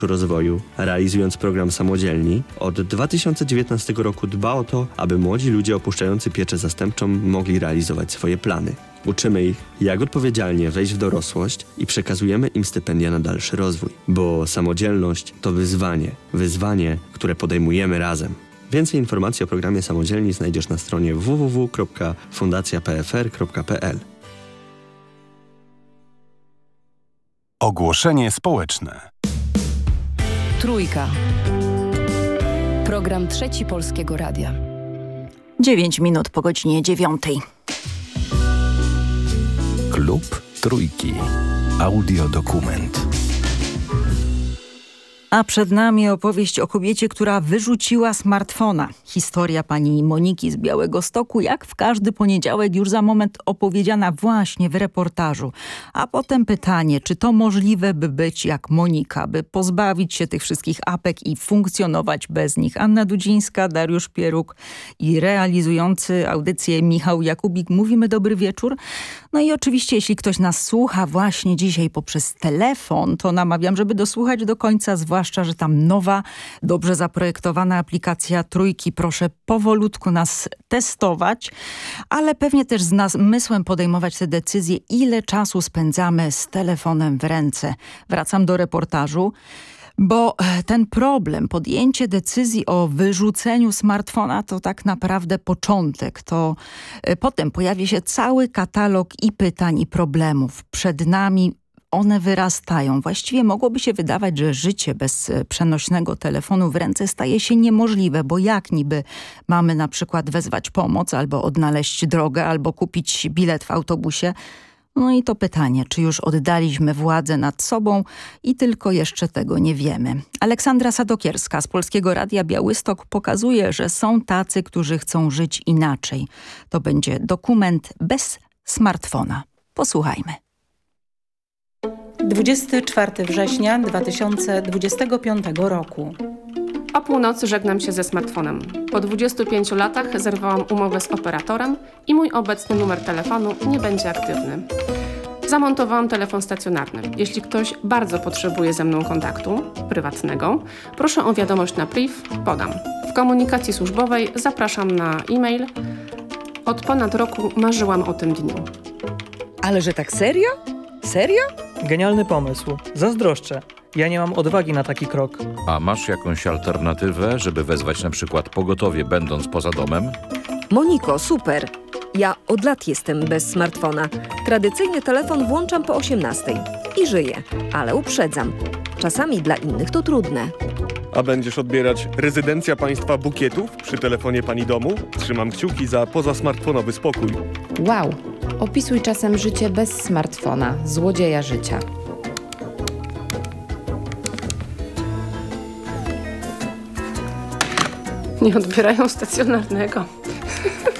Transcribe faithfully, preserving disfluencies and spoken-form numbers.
Rozwoju, realizując program Samodzielni, od dwa tysiące dziewiętnastego roku dba o to, aby młodzi ludzie opuszczający pieczę zastępczą mogli realizować swoje plany. Uczymy ich, jak odpowiedzialnie wejść w dorosłość i przekazujemy im stypendia na dalszy rozwój. Bo samodzielność to wyzwanie. Wyzwanie, które podejmujemy razem. Więcej informacji o programie Samodzielni znajdziesz na stronie w w w kropka fundacja p f r kropka p l. Ogłoszenie społeczne. Trójka. Program Trzeci Polskiego Radia. Dziewięć minut po godzinie dziewiątej. Klub Trójki. Audiodokument. A przed nami opowieść o kobiecie, która wyrzuciła smartfona. Historia pani Moniki z Białegostoku, jak w każdy poniedziałek, już za moment opowiedziana właśnie w reportażu. A potem pytanie, czy to możliwe, by być jak Monika, by pozbawić się tych wszystkich apek i funkcjonować bez nich. Anna Dudzińska, Dariusz Pieruk i realizujący audycję Michał Jakubik. Mówimy dobry wieczór. No i oczywiście, jeśli ktoś nas słucha właśnie dzisiaj poprzez telefon, to namawiam, żeby dosłuchać do końca, zwłaszcza Zwłaszcza, że tam nowa, dobrze zaprojektowana aplikacja Trójki. Proszę powolutku nas testować, ale pewnie też z namysłem podejmować te decyzje, ile czasu spędzamy z telefonem w ręce. Wracam do reportażu. Bo ten problem, podjęcie decyzji o wyrzuceniu smartfona to tak naprawdę początek. To potem pojawi się cały katalog i pytań, i problemów. Przed nami one wyrastają. Właściwie mogłoby się wydawać, że życie bez przenośnego telefonu w ręce staje się niemożliwe, bo jak niby mamy na przykład wezwać pomoc, albo odnaleźć drogę, albo kupić bilet w autobusie. No i to pytanie, czy już oddaliśmy władzę nad sobą i tylko jeszcze tego nie wiemy. Aleksandra Sadokierska z Polskiego Radia Białystok pokazuje, że są tacy, którzy chcą żyć inaczej. To będzie dokument bez smartfona. Posłuchajmy. dwudziestego czwartego września dwa tysiące dwudziestego piątego roku. O północy żegnam się ze smartfonem. Po dwudziestu pięciu latach zerwałam umowę z operatorem i mój obecny numer telefonu nie będzie aktywny. Zamontowałam telefon stacjonarny. Jeśli ktoś bardzo potrzebuje ze mną kontaktu prywatnego, proszę o wiadomość na priv, podam. W komunikacji służbowej zapraszam na e-mail. Od ponad roku marzyłam o tym dniu. Ale że tak serio? Serio? Genialny pomysł. Zazdroszczę. Ja nie mam odwagi na taki krok. A masz jakąś alternatywę, żeby wezwać na przykład pogotowie, będąc poza domem? Moniko, super. Ja od lat jestem bez smartfona. Tradycyjny telefon włączam po osiemnastej. I żyję, ale uprzedzam. Czasami dla innych to trudne. A będziesz odbierać rezydencja państwa bukietów przy telefonie pani domu? Trzymam kciuki za pozasmartfonowy spokój. Wow, opisuj czasem życie bez smartfona, złodzieja życia. Nie odbierają stacjonarnego.